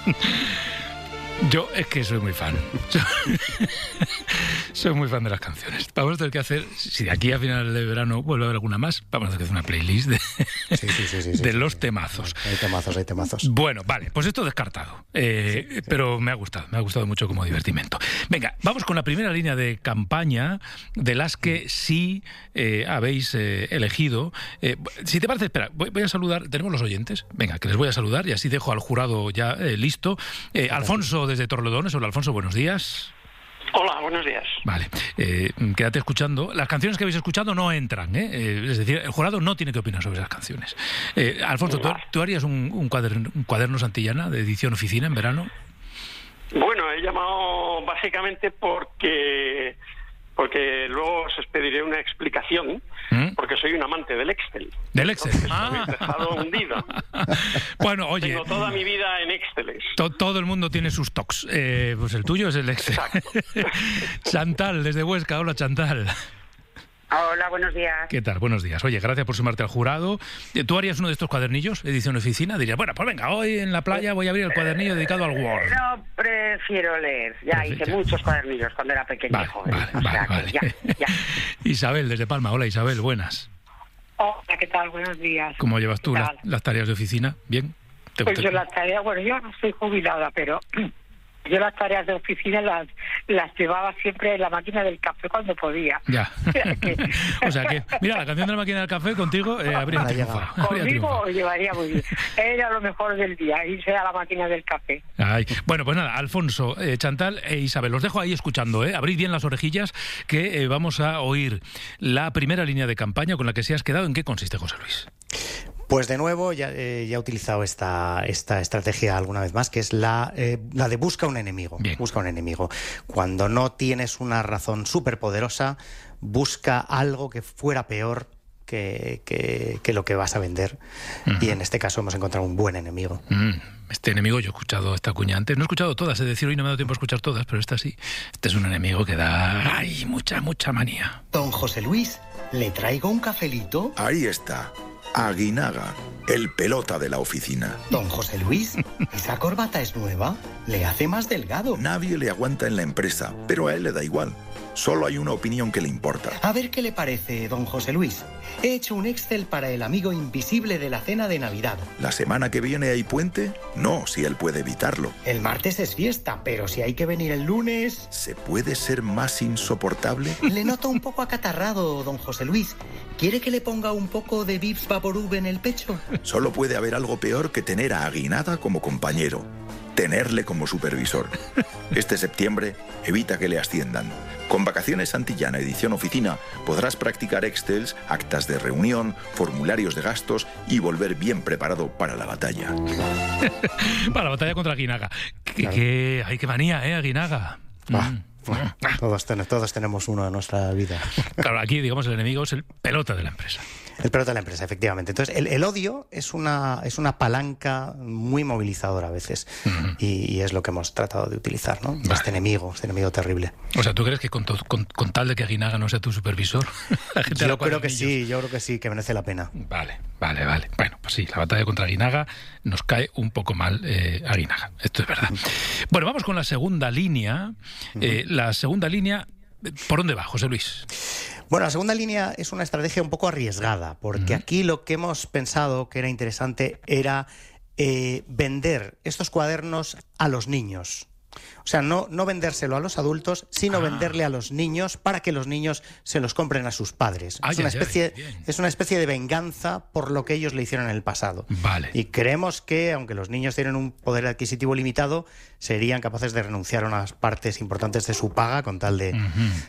Yo es que soy muy fan. Soy muy fan de las canciones. Vamos a tener que hacer, si de aquí a final de verano vuelve a haber alguna más, vamos a tener que hacer una playlist de los temazos. Hay temazos. Bueno, vale, pues esto descartado. Pero me ha gustado mucho como divertimento. Venga, vamos con la primera línea de campaña de las que sí habéis elegido. Si te parece, espera, voy a saludar. ¿Tenemos los oyentes? Venga, que les voy a saludar y así dejo al jurado ya listo. Alfonso desde Torrelodones. Hola, Alfonso, buenos días. Hola, buenos días. Vale, quédate escuchando. Las canciones que habéis escuchado no entran, es decir, el jurado no tiene que opinar sobre esas canciones. Alfonso, ¿tú harías un cuaderno Santillana de edición oficina en verano? Bueno, he llamado básicamente porque luego os pediré una explicación, porque soy un amante del Excel. ¿Del Excel? Me habéis dejado hundido. Bueno, oye... Tengo toda mi vida en Excel. Todo el mundo tiene sus tocs. Pues el tuyo es el Excel. Chantal, desde Huesca. Hola, Chantal. Hola, buenos días. ¿Qué tal? Buenos días. Oye, gracias por sumarte al jurado. ¿Tú harías uno de estos cuadernillos, edición oficina? Dirías, bueno, pues venga, hoy en la playa voy a abrir el cuadernillo dedicado al Word. No, prefiero leer. Ya hice muchos cuadernillos cuando era pequeña y joven. Vale. Ya. Isabel, desde Palma. Hola, Isabel, buenas. Hola, ¿qué tal? Buenos días. ¿Cómo llevas tú las tareas de oficina? ¿Bien? Pues yo las tareas, bueno, yo no estoy jubilada, pero... Yo las tareas de oficina las llevaba siempre en la máquina del café cuando podía. Ya. O sea que, mira, la canción de la máquina del café contigo habría triunfado. Conmigo llevaría muy bien. Era lo mejor del día, irse a la máquina del café. Ay. Bueno, pues nada, Alfonso, Chantal e Isabel, los dejo ahí escuchando, Abrid bien las orejillas, que vamos a oír la primera línea de campaña con la que se has quedado. ¿En qué consiste, José Luis? Pues de nuevo ya he utilizado esta estrategia alguna vez más, que es la de busca un enemigo. Bien. Busca un enemigo. Cuando no tienes una razón superpoderosa, busca algo que fuera peor que lo que vas a vender. Y en este caso hemos encontrado un buen enemigo. Este enemigo, yo he escuchado esta cuña antes. No he escuchado todas, es decir, hoy no me ha dado tiempo a escuchar todas, pero esta sí. Este es un enemigo que da mucha manía. Don José Luis, ¿le traigo un cafelito? Ahí está. Aguinaga, el pelota de la oficina. Don José Luis, ¿esa corbata es nueva? Le hace más delgado. Nadie le aguanta en la empresa, pero a él le da igual. Solo hay una opinión que le importa. A ver qué le parece, don José Luis. He hecho un Excel para el amigo invisible de la cena de Navidad. ¿La semana que viene hay puente? No, si él puede evitarlo. El martes es fiesta, pero si hay que venir el lunes... ¿Se puede ser más insoportable? Le noto un poco acatarrado, don José Luis. ¿Quiere que le ponga un poco de Vips Vaporub en el pecho? Solo puede haber algo peor que tener a Aguinaga como compañero. Tenerle como supervisor. Este septiembre, evita que le asciendan. Con Vacaciones Santillana edición oficina podrás practicar Excels, actas de reunión, formularios de gastos y volver bien preparado para la batalla. Para la batalla contra Aguinaga. Claro. Ay, qué manía, Aguinaga. Todos tenemos uno en nuestra vida. Claro, aquí, digamos, el enemigo es el pelota de la empresa. El pelota de la empresa, efectivamente. Entonces, el odio es una palanca muy movilizadora a veces. Y es lo que hemos tratado de utilizar, ¿no? Vale. Este enemigo terrible. O sea, ¿tú crees que con tal de que Aguinaga no sea tu supervisor, la gente yo creo que sí, que merece la pena. Vale. Bueno, pues sí, la batalla contra Aguinaga nos cae un poco mal Aguinaga. Esto es verdad. Bueno, vamos con la segunda línea. La segunda línea, ¿por dónde va, José Luis? Bueno, la segunda línea es una estrategia un poco arriesgada, porque aquí lo que hemos pensado que era interesante era vender estos cuadernos a los niños. O sea, no vendérselo a los adultos, sino venderle a los niños para que los niños se los compren a sus padres. Es una especie de venganza por lo que ellos le hicieron en el pasado. Vale. Y creemos que, aunque los niños tienen un poder adquisitivo limitado, serían capaces de renunciar a unas partes importantes de su paga con tal de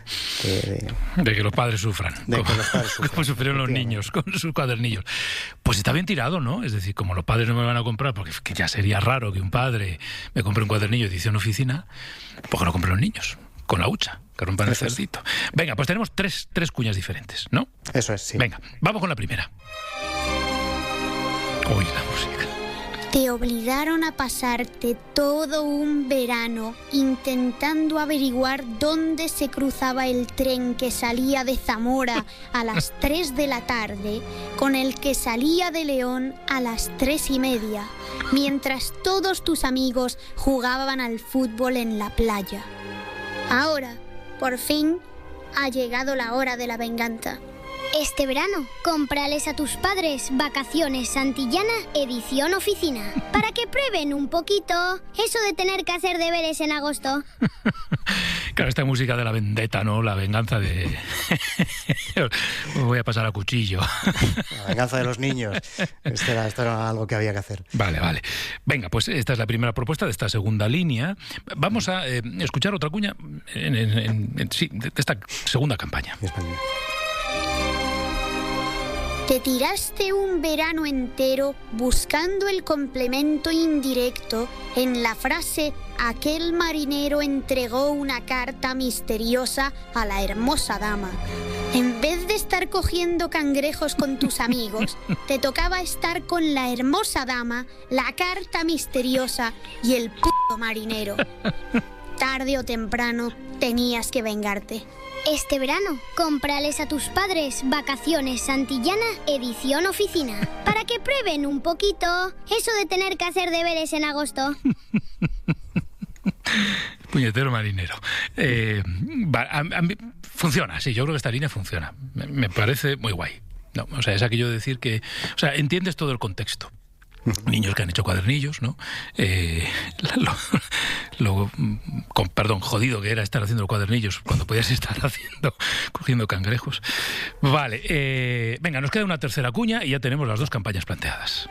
que los padres sufran. Como sufrieron los niños con sus cuadernillos. Pues está bien tirado, ¿no? Es decir, como los padres no me van a comprar, porque ya sería raro que un padre me compre un cuadernillo de edición oficina, pues que lo compren los niños, con la hucha, que rompan el cerdito. Venga, pues tenemos tres cuñas diferentes, ¿no? Eso es, sí. Venga, vamos con la primera. Uy, la música. Te obligaron a pasarte todo un verano intentando averiguar dónde se cruzaba el tren que salía de Zamora a las 3 de la tarde con el que salía de León a las 3:30. mientras todos tus amigos jugaban al fútbol en la playa. Ahora, por fin, ha llegado la hora de la venganza. Este verano, cómprales a tus padres Vacaciones Santillana edición oficina, para que prueben un poquito eso de tener que hacer deberes en agosto. Claro, esta música de la vendetta, ¿no? La venganza de... Voy a pasar a cuchillo. La venganza de los niños. Esto era algo que había que hacer. Vale. Venga, pues esta es la primera propuesta de esta segunda línea. Vamos a escuchar otra cuña de esta segunda campaña. Te tiraste un verano entero buscando el complemento indirecto en la frase «Aquel marinero entregó una carta misteriosa a la hermosa dama». En vez de estar cogiendo cangrejos con tus amigos, te tocaba estar con la hermosa dama, la carta misteriosa y el puto marinero. Tarde o temprano tenías que vengarte. Este verano, cómprales a tus padres Vacaciones Santillana edición oficina, para que prueben un poquito eso de tener que hacer deberes en agosto. Puñetero marinero. Funciona, sí, yo creo que esta línea funciona. Me parece muy guay. No, o sea, es aquello de decir que... O sea, entiendes todo el contexto. Niños que han hecho cuadernillos, ¿no? Jodido que era estar haciendo cuadernillos cuando podías estar cogiendo cangrejos. Vale, venga, nos queda una tercera cuña y ya tenemos las dos campañas planteadas.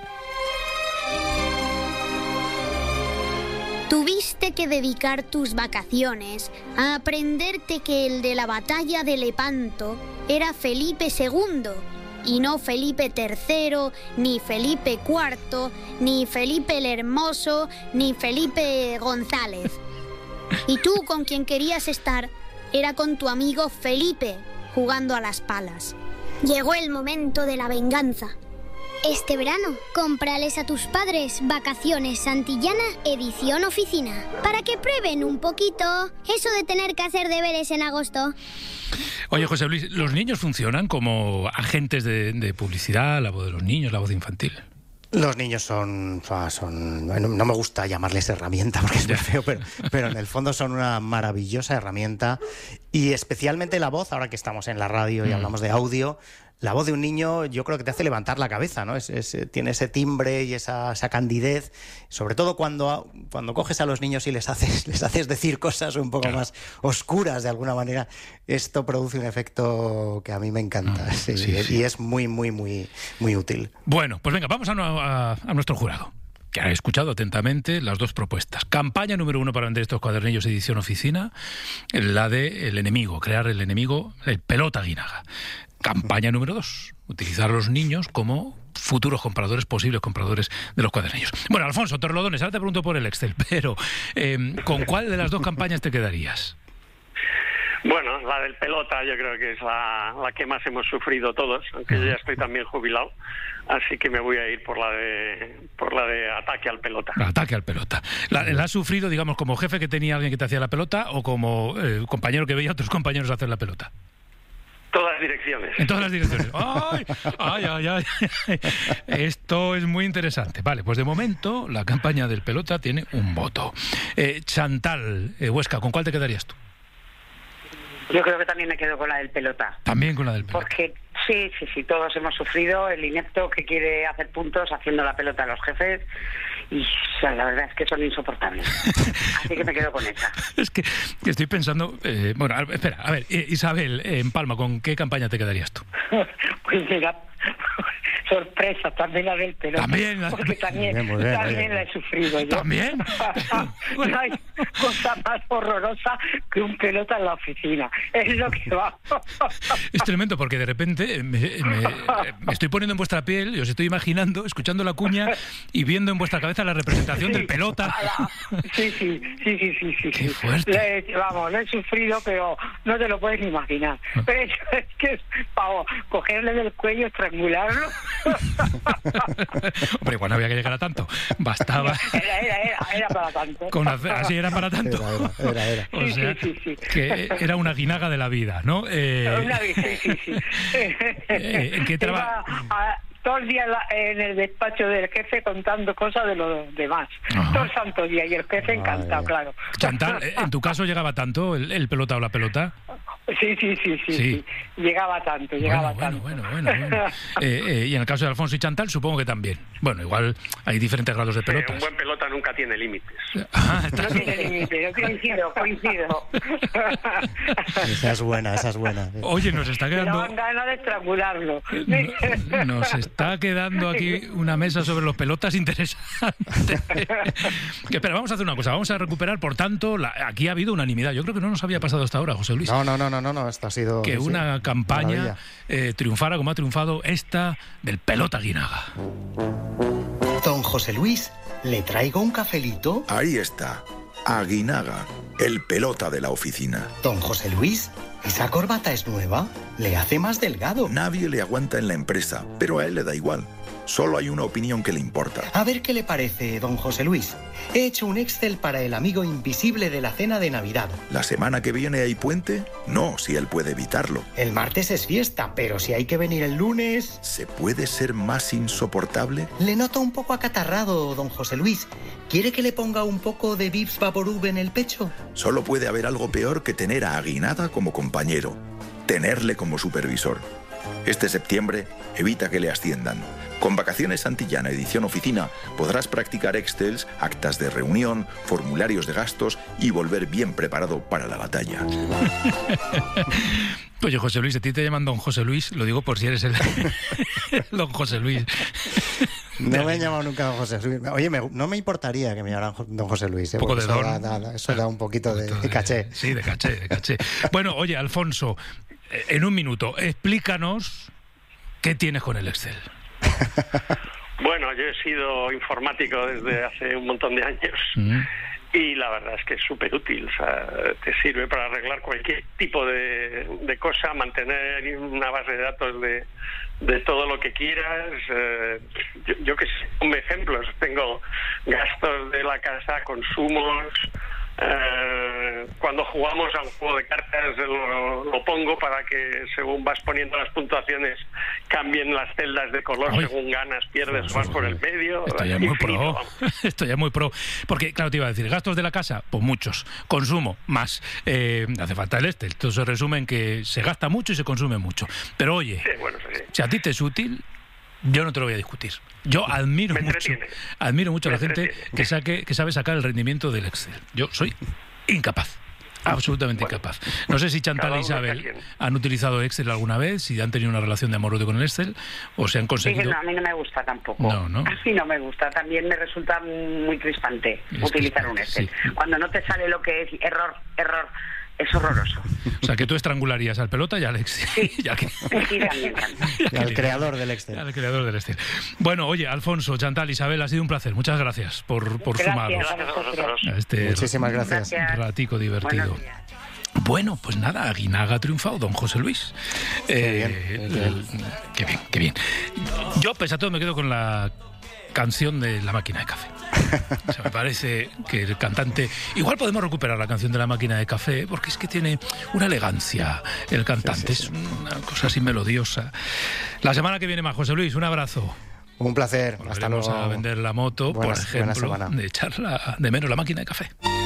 Tuviste que dedicar tus vacaciones a aprenderte que el de la batalla de Lepanto era Felipe II, y no Felipe III, ni Felipe IV, ni Felipe el Hermoso, ni Felipe González. Y tú con quien querías estar era con tu amigo Felipe, jugando a las palas. Llegó el momento de la venganza. Este verano, cómprales a tus padres Vacaciones Santillana edición oficina, para que prueben un poquito eso de tener que hacer deberes en agosto. Oye, José Luis, ¿los niños funcionan como agentes de publicidad, la voz de los niños, la voz infantil? Los niños son no me gusta llamarles herramienta porque es muy feo, pero en el fondo son una maravillosa herramienta, y especialmente la voz, ahora que estamos en la radio y hablamos de audio. La voz de un niño yo creo que te hace levantar la cabeza, ¿no? Tiene ese timbre y esa candidez, sobre todo cuando coges a los niños y les haces decir cosas un poco más oscuras de alguna manera. Esto produce un efecto que a mí me encanta, y es muy, muy, muy, muy útil. Bueno, pues venga, vamos a nuestro jurado, que ha escuchado atentamente las dos propuestas. Campaña número 1 para vender estos cuadernillos edición oficina, la de el enemigo, crear el enemigo, el pelota Aguinaga. Campaña número 2, utilizar a los niños como futuros compradores, posibles compradores de los cuadernillos. Bueno, Alfonso Torlodones, ahora te pregunto por el Excel, pero ¿con cuál de las dos campañas te quedarías? Bueno, la del pelota yo creo que es la que más hemos sufrido todos, aunque yo ya estoy también jubilado, así que me voy a ir por la de ataque al pelota. Ataque al pelota. ¿La has sufrido, digamos, como jefe que tenía alguien que te hacía la pelota o como compañero que veía a otros compañeros hacer la pelota? Todas las direcciones. En todas las direcciones. ¡Ay! Esto es muy interesante. Vale, pues de momento la campaña del pelota tiene un voto. Chantal, Huesca, ¿con cuál te quedarías tú? Yo creo que también me quedo con la del pelota. También con la del pelota. Porque sí, todos hemos sufrido el inepto que quiere hacer puntos haciendo la pelota a los jefes, y la verdad es que son insoportables. Así que me quedo con esa. Es que estoy pensando... bueno, espera, a ver, Isabel, en Palma, ¿con qué campaña te quedarías tú? Pues mira, sorpresa, también la del pelota. También la he sufrido yo. ¿También? No hay cosa más horrorosa que un pelota en la oficina. Es lo que va. Es tremendo, porque de repente me estoy poniendo en vuestra piel y os estoy imaginando, escuchando la cuña y viendo en vuestra cabeza la representación del pelota. Sí. Qué fuerte. Lo he sufrido, pero no te lo puedes ni imaginar. Pero es que es para cogerle del cuello, estrangularlo. Hombre, igual no había que llegar a tanto. Bastaba. Era para tanto. Así era para tanto. Era. O sea, que era una guinaga de la vida, ¿no? Sí. ¿En qué trabajo? todo el día en el despacho del jefe contando cosas de los demás. Ajá. Todo el santo día, y el jefe encantado, claro. Chantal, ¿en tu caso llegaba tanto el pelota o la pelota? Sí. Llegaba tanto. Bueno. Y en el caso de Alfonso y Chantal, supongo que también. Bueno, igual hay diferentes grados de pelotas. Un buen pelota nunca tiene límites. No tiene límites, coincido. Esa es buena. Oye, nos está Me quedando... daban ganas de estrangularlo. Nos está quedando aquí una mesa sobre los pelotas interesante. Espera, vamos a hacer una cosa. Vamos a recuperar, por tanto, aquí ha habido unanimidad. Yo creo que no nos había pasado hasta ahora, José Luis. No, esto ha sido... Que una campaña triunfara como ha triunfado esta del pelota Aguinaga. Don José Luis, ¿le traigo un cafelito? Ahí está. Aguinaga, el pelota de la oficina. Don José Luis, ¿esa corbata es nueva? Le hace más delgado. Nadie le aguanta en la empresa, pero a él le da igual. Solo hay una opinión que le importa. A ver qué le parece, don José Luis. He hecho un Excel para el amigo invisible de la cena de Navidad. ¿La semana que viene hay puente? No, si él puede evitarlo. El martes es fiesta, pero si hay que venir el lunes... ¿Se puede ser más insoportable? Le noto un poco acatarrado, don José Luis. ¿Quiere que le ponga un poco de Vips Vaporub en el pecho? Solo puede haber algo peor que tener a Aguinaga como compañero. Tenerle como supervisor. Este septiembre, evita que le asciendan. Con Vacaciones Santillana Edición Oficina podrás practicar Excels, actas de reunión, formularios de gastos y volver bien preparado para la batalla. Oye, José Luis, a ti te llaman don José Luis, lo digo por si eres el don José Luis. No me han llamado nunca don José Luis. Oye, no me importaría que me llamaran don José Luis. Un poco de don. Eso da un poquito de caché. Sí, de caché. Bueno, oye, Alfonso, en un minuto, explícanos qué tienes con el Excel. Bueno, yo he sido informático desde hace un montón de años y la verdad es que es súper útil. O sea, te sirve para arreglar cualquier tipo de cosa, mantener una base de datos de todo lo que quieras. Yo que sé, como ejemplos, tengo gastos de la casa, consumos. Cuando jugamos a un juego de cartas lo pongo para que según vas poniendo las puntuaciones cambien las celdas de color. Ay, según ganas, pierdes, vas por el medio. Esto ya es muy pro. Porque, claro, te iba a decir, gastos de la casa, pues muchos. Consumo, más. Hace falta el Excel. Esto se resume en que se gasta mucho y se consume mucho. Pero oye, sí. Si a ti te es útil, yo no te lo voy a discutir. Yo admiro mucho a la gente que sabe sacar el rendimiento del Excel. Yo soy incapaz. Absolutamente incapaz. No sé si Chantal e Isabel han utilizado Excel alguna vez, si han tenido una relación de amor-odio con el Excel, o se han conseguido... Sí, no, a mí no me gusta tampoco. No. A mí no me gusta. También me resulta muy crispante utilizar un Excel. Sí. Cuando no te sale lo que es error, es horroroso. O sea, que tú estrangularías al pelota y al Excel. Sí, y al creador del Excel. Al creador del Excel. Bueno, oye, Alfonso, Chantal, Isabel, ha sido un placer. Muchas gracias por sumaros a este Muchísimas gracias. Ratico divertido. Bueno, pues nada, Aguinaga ha triunfado, don José Luis. Qué bien. Yo, pese a todo, me quedo con la canción de La Máquina de Café. O sea, me parece que el cantante... Igual podemos recuperar la canción de La Máquina de Café, porque es que tiene una elegancia el cantante, sí. Es una cosa así melodiosa. La semana que viene más, José Luis, un abrazo. Un placer. Hasta luego. Vamos a vender la moto, por ejemplo, de echarla de menos La Máquina de Café.